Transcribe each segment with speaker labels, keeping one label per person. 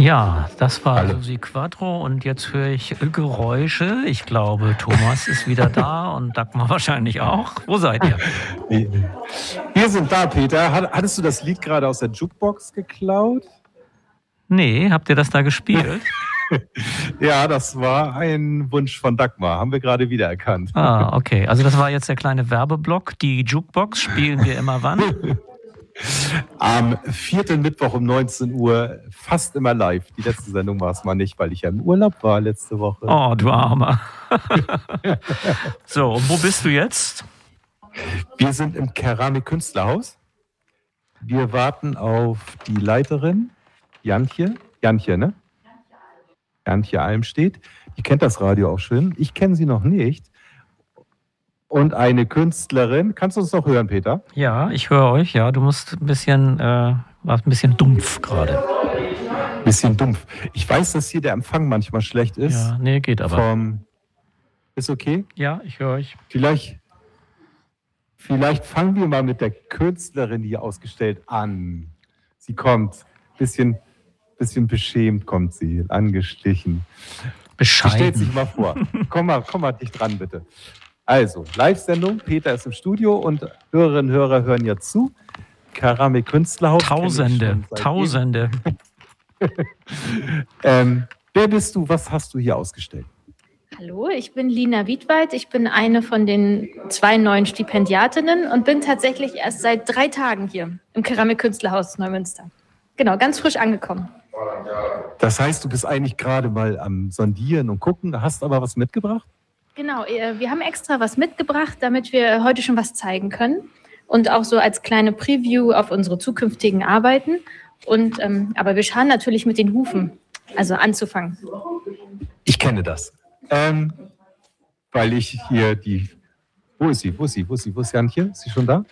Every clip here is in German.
Speaker 1: Ja, das war
Speaker 2: Hallo.
Speaker 1: Susi Quattro und jetzt höre ich Geräusche. Ich glaube, Thomas ist wieder da und Dagmar wahrscheinlich auch. Wo seid ihr?
Speaker 2: Wir sind da, Peter. Hattest du das Lied gerade aus der Jukebox geklaut?
Speaker 1: Nee, habt ihr das da gespielt?
Speaker 2: Ja, das war ein Wunsch von Dagmar. Haben wir gerade wiedererkannt.
Speaker 1: Ah, okay. Also das war jetzt der kleine Werbeblock. Die Jukebox spielen wir immer wann?
Speaker 2: Am 4. Mittwoch um 19 Uhr, fast immer live. Die letzte Sendung war es mal nicht, weil ich ja im Urlaub war letzte Woche.
Speaker 1: Oh, du Armer. So, und wo bist du jetzt?
Speaker 2: Wir sind im Keramik-Künstlerhaus. Wir warten auf die Leiterin, Jantje, ne? Jantje Almstedt. Die kennt das Radio auch schon. Ich kenne sie noch nicht. Und eine Künstlerin. Kannst du uns noch hören, Peter?
Speaker 1: Ja, ich höre euch. Ja, du musst ein bisschen, warst ein bisschen dumpf gerade.
Speaker 2: Bisschen dumpf. Ich weiß, dass hier der Empfang manchmal schlecht ist.
Speaker 1: Ja, nee, geht aber.
Speaker 2: Ist okay?
Speaker 1: Ja, ich höre euch.
Speaker 2: Vielleicht fangen wir mal mit der Künstlerin hier ausgestellt an. Sie kommt, bisschen beschämt kommt sie, angestichen.
Speaker 1: Bescheiden.
Speaker 2: Sie stellt sich mal vor. Komm mal dicht dran, bitte. Also, Live-Sendung, Peter ist im Studio und Hörerinnen und Hörer hören ja zu. Keramik-Künstlerhaus.
Speaker 1: Tausende.
Speaker 2: Wer bist du? Was hast du hier ausgestellt?
Speaker 3: Hallo, ich bin Lina Wiedwald. Ich bin eine von den 2 neuen Stipendiatinnen und bin tatsächlich erst seit 3 Tagen hier im Keramik-Künstlerhaus Neumünster. Genau, ganz frisch angekommen.
Speaker 2: Das heißt, du bist eigentlich gerade mal am Sondieren und Gucken, hast aber was mitgebracht?
Speaker 3: Genau, wir haben extra was mitgebracht, damit wir heute schon was zeigen können und auch so als kleine Preview auf unsere zukünftigen Arbeiten. Und, aber wir schauen natürlich mit den Hufen, also anzufangen.
Speaker 2: Ich kenne das, weil ich hier Wo ist sie? Wo ist Jantje? Ist sie schon da?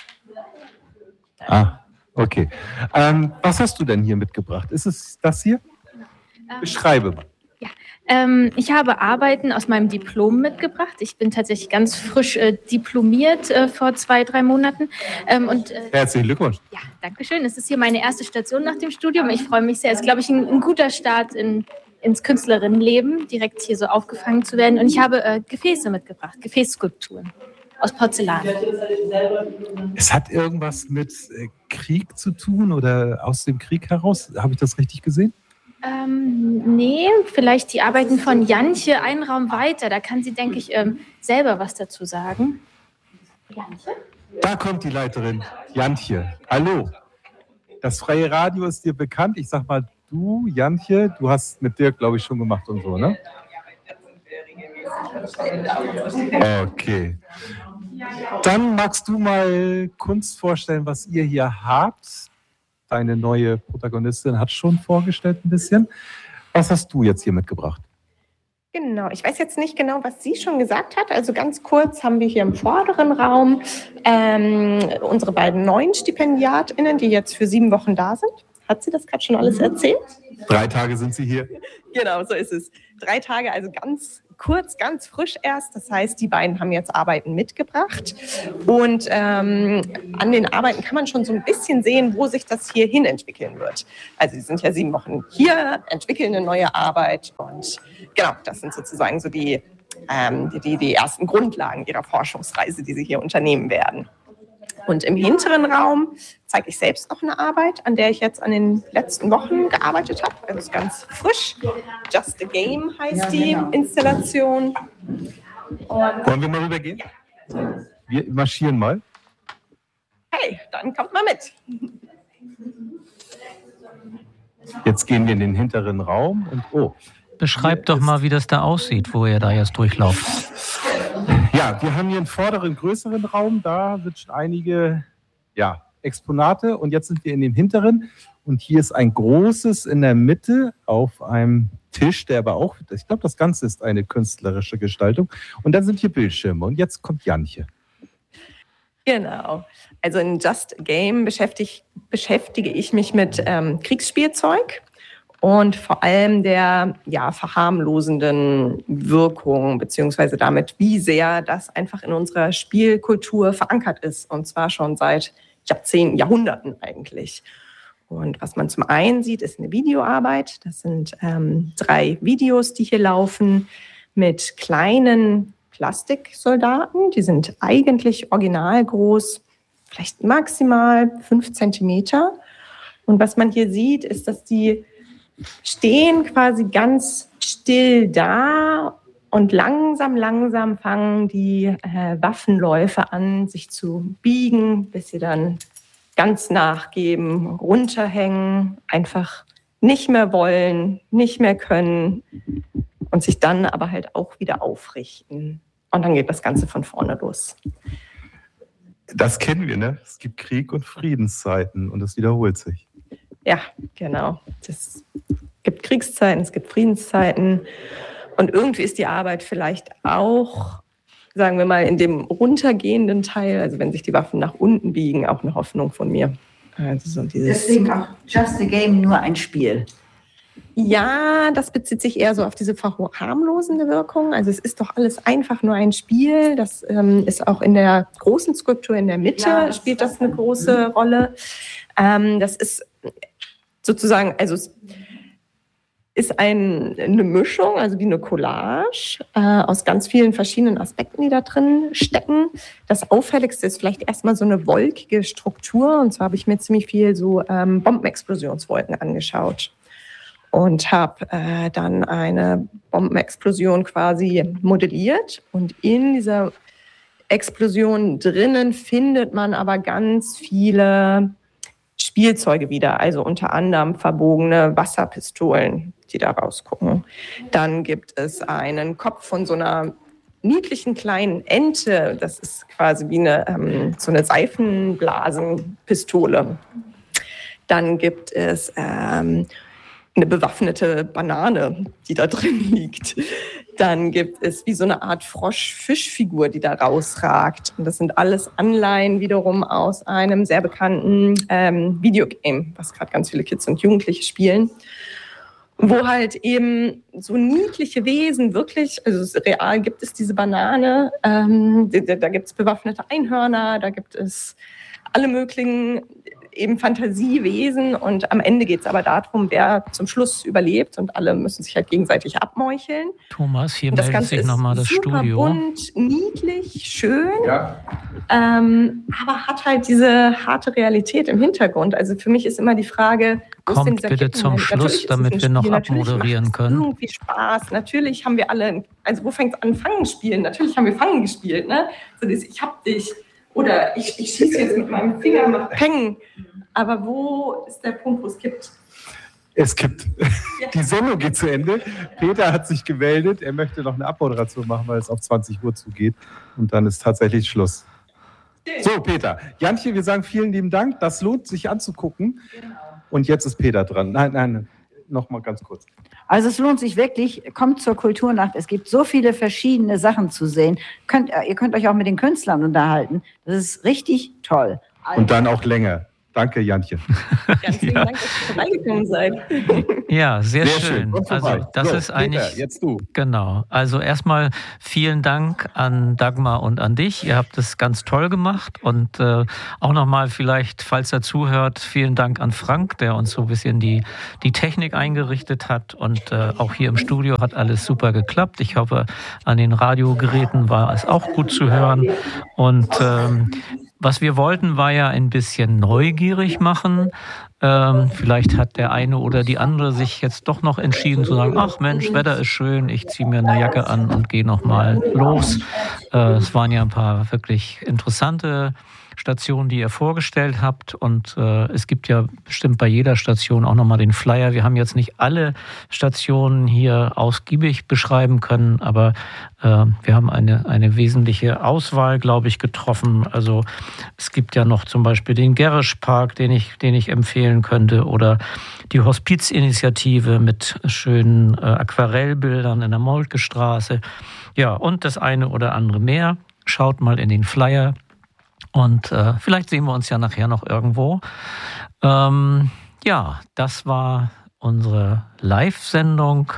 Speaker 2: Ah, okay. Was hast du denn hier mitgebracht? Ist es das hier? Beschreibe mal.
Speaker 3: Ich habe Arbeiten aus meinem Diplom mitgebracht. Ich bin tatsächlich ganz frisch diplomiert vor 2-3 Monaten.
Speaker 2: Herzlichen Glückwunsch.
Speaker 3: Ja, danke schön. Es ist hier meine erste Station nach dem Studium. Ich freue mich sehr. Es ist, glaube ich, ein guter Start ins Künstlerinnenleben, direkt hier so aufgefangen zu werden. Und ich habe Gefäße mitgebracht, Gefäßskulpturen aus Porzellan.
Speaker 2: Es hat irgendwas mit Krieg zu tun oder aus dem Krieg heraus? Habe ich das richtig gesehen?
Speaker 3: Nee, vielleicht die Arbeiten von Jantje, einen Raum weiter. Da kann sie, denke ich, selber was dazu sagen. Jantje?
Speaker 2: Da kommt die Leiterin, Jantje. Hallo. Das freie Radio ist dir bekannt. Ich sag mal, du, Jantje, du hast mit Dirk, glaube ich, schon gemacht und so, ne? Okay. Dann magst du mal Kunst vorstellen, was ihr hier habt. Deine neue Protagonistin hat schon vorgestellt ein bisschen. Was hast du jetzt hier mitgebracht?
Speaker 4: Genau, ich weiß jetzt nicht genau, was sie schon gesagt hat. Also ganz kurz haben wir hier im vorderen Raum unsere beiden neuen StipendiatInnen, die jetzt für 7 Wochen da sind. Hat sie das gerade schon alles erzählt?
Speaker 2: 3 Tage sind sie hier.
Speaker 4: Genau, so ist es. 3 Tage, also ganz kurz, ganz frisch erst. Das heißt, die beiden haben jetzt Arbeiten mitgebracht. Und an den Arbeiten kann man schon so ein bisschen sehen, wo sich das hier hin entwickeln wird. Also sie sind ja 7 Wochen hier, entwickeln eine neue Arbeit. Und genau, das sind sozusagen so die ersten Grundlagen ihrer Forschungsreise, die sie hier unternehmen werden. Und im hinteren Raum zeige ich selbst noch eine Arbeit, an der ich jetzt an den letzten Wochen gearbeitet habe. Das ist ganz frisch. Just a Game heißt die Installation.
Speaker 2: Wollen wir mal rübergehen? Wir marschieren mal.
Speaker 4: Hey, dann kommt mal mit.
Speaker 2: Jetzt gehen wir in den hinteren Raum und
Speaker 1: Beschreibt doch mal, wie das da aussieht, wo ihr da jetzt durchlauft.
Speaker 2: Ja, wir haben hier einen vorderen, größeren Raum. Da sind schon einige Exponate. Und jetzt sind wir in dem hinteren. Und hier ist ein großes in der Mitte auf einem Tisch, der aber auch, ich glaube, das Ganze ist eine künstlerische Gestaltung. Und dann sind hier Bildschirme. Und jetzt kommt Jantje.
Speaker 4: Genau. Also in Just a Game beschäftige ich mich mit Kriegsspielzeug. Und vor allem der verharmlosenden Wirkung, beziehungsweise damit, wie sehr das einfach in unserer Spielkultur verankert ist. Und zwar schon seit Jahrzehnten, Jahrhunderten eigentlich. Und was man zum einen sieht, ist eine Videoarbeit. Das sind 3 Videos, die hier laufen mit kleinen Plastiksoldaten. Die sind eigentlich originalgroß, vielleicht maximal 5 Zentimeter. Und was man hier sieht, ist, dass die stehen quasi ganz still da und langsam fangen die Waffenläufe an, sich zu biegen, bis sie dann ganz nachgeben, runterhängen, einfach nicht mehr wollen, nicht mehr können und sich dann aber halt auch wieder aufrichten. Und dann geht das Ganze von vorne los.
Speaker 2: Das kennen wir, ne? Es gibt Krieg- und Friedenszeiten und das wiederholt sich.
Speaker 4: Ja, genau. Es gibt Kriegszeiten, es gibt Friedenszeiten. Und irgendwie ist die Arbeit vielleicht auch, sagen wir mal, in dem runtergehenden Teil, also wenn sich die Waffen nach unten biegen, auch eine Hoffnung von mir. Also so
Speaker 5: deswegen auch Just a Game, nur ein Spiel.
Speaker 4: Ja, das bezieht sich eher so auf diese verharmlosende Wirkung. Also es ist doch alles einfach nur ein Spiel. Das ist auch in der großen Skulptur in der Mitte, spielt das eine große Rolle. Das ist sozusagen, also es ist eine Mischung, also wie eine Collage aus ganz vielen verschiedenen Aspekten, die da drin stecken. Das Auffälligste ist vielleicht erstmal so eine wolkige Struktur. Und zwar habe ich mir ziemlich viel so Bombenexplosionswolken angeschaut und habe dann eine Bombenexplosion quasi modelliert. Und in dieser Explosion drinnen findet man aber ganz viele Spielzeuge wieder, also unter anderem verbogene Wasserpistolen, die da rausgucken. Dann gibt es einen Kopf von so einer niedlichen kleinen Ente. Das ist quasi wie so eine Seifenblasenpistole. Dann gibt es eine bewaffnete Banane, die da drin liegt. Dann gibt es wie so eine Art Frosch-Fischfigur, die da rausragt. Und das sind alles Anleihen wiederum aus einem sehr bekannten Videogame, was gerade ganz viele Kids und Jugendliche spielen. Wo halt eben so niedliche Wesen wirklich, also real gibt es diese Banane, da gibt es bewaffnete Einhörner, da gibt es alle möglichen eben Fantasiewesen und am Ende geht es aber darum, wer zum Schluss überlebt und alle müssen sich halt gegenseitig abmeucheln.
Speaker 1: Thomas, hier meldet sich nochmal das Studio.
Speaker 4: Bunt, niedlich, schön, aber hat halt diese harte Realität im Hintergrund. Also für mich ist immer die Frage,
Speaker 1: kommt bitte zum Schluss, damit wir noch abmoderieren können.
Speaker 4: Irgendwie Spaß. Natürlich haben wir alle, also wo fängt es an, Fangen spielen? Natürlich haben wir Fangen gespielt, ne? So das, ich hab dich. Oder ich schieße jetzt mit meinem Finger, mach Peng. Aber wo ist der Punkt, wo es kippt?
Speaker 2: Es kippt. Ja. Die Sendung geht zu Ende. Peter hat sich gemeldet. Er möchte noch eine Abmoderation machen, weil es auf 20 Uhr zugeht. Und dann ist tatsächlich Schluss. So, Peter. Jantje, wir sagen vielen lieben Dank. Das lohnt sich anzugucken. Genau. Und jetzt ist Peter dran. Nein, noch mal ganz kurz.
Speaker 5: Also es lohnt sich wirklich, kommt zur Kulturnacht. Es gibt so viele verschiedene Sachen zu sehen. Ihr könnt euch auch mit den Künstlern unterhalten. Das ist richtig toll.
Speaker 2: Und dann auch länger. Danke, Jantje.
Speaker 4: Ganz vielen Dank, dass ihr vorbeigekommen seid.
Speaker 1: Ja, sehr schön. Also das ist eigentlich.
Speaker 2: Peter, jetzt du.
Speaker 1: Genau. Also erstmal vielen Dank an Dagmar und an dich. Ihr habt es ganz toll gemacht. Und auch nochmal vielleicht, falls er zuhört, vielen Dank an Frank, der uns so ein bisschen die Technik eingerichtet hat. Und auch hier im Studio hat alles super geklappt. Ich hoffe, an den Radiogeräten war es auch gut zu hören. Und was wir wollten, war ja ein bisschen neugierig machen. Vielleicht hat der eine oder die andere sich jetzt doch noch entschieden zu sagen, ach Mensch, Wetter ist schön, ich ziehe mir eine Jacke an und gehe noch mal los. Es waren ja ein paar wirklich interessante Stationen, die ihr vorgestellt habt. Und es gibt ja bestimmt bei jeder Station auch nochmal den Flyer. Wir haben jetzt nicht alle Stationen hier ausgiebig beschreiben können, aber wir haben eine wesentliche Auswahl, glaube ich, getroffen. Also es gibt ja noch zum Beispiel den Gerrisch-Park, den ich empfehlen könnte, oder die Hospizinitiative mit schönen Aquarellbildern in der Moltke Straße. Ja, und das eine oder andere mehr. Schaut mal in den Flyer. Und vielleicht sehen wir uns ja nachher noch irgendwo. Ja, das war unsere Live-Sendung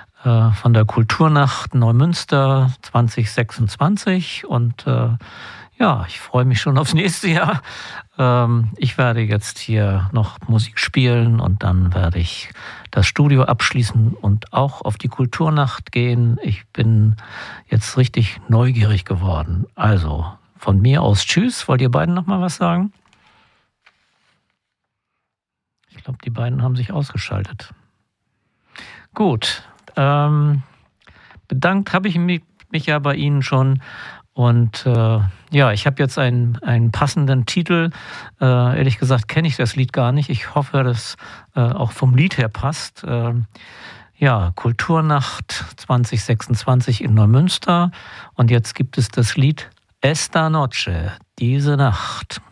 Speaker 1: von der Kulturnacht Neumünster 2026. Und Ja, ich freue mich schon aufs nächste Jahr. Ich werde jetzt hier noch Musik spielen und dann werde ich das Studio abschließen und auch auf die Kulturnacht gehen. Ich bin jetzt richtig neugierig geworden. Also von mir aus tschüss. Wollt ihr beiden noch mal was sagen? Ich glaube, die beiden haben sich ausgeschaltet. Gut. Bedankt habe ich mich ja bei Ihnen schon. Und ja, ich habe jetzt einen passenden Titel. Ehrlich gesagt kenne ich das Lied gar nicht. Ich hoffe, dass auch vom Lied her passt. Ja, Kulturnacht 2026 in Neumünster. Und jetzt gibt es das Lied Esta Noche, diese Nacht.